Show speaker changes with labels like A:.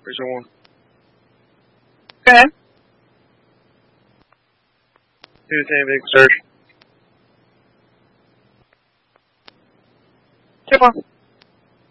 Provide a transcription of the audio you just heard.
A: Prison 1.
B: Go ahead.
A: Do the same big search.
B: 2-4.